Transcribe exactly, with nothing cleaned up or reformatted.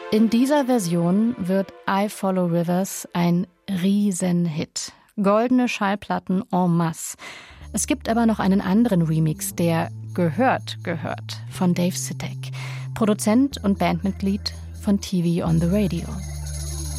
In dieser Version wird I Follow Rivers ein Riesenhit. Goldene Schallplatten en masse. Es gibt aber noch einen anderen Remix, der gehört, gehört, von Dave Sitek, Produzent und Bandmitglied von T V on the Radio.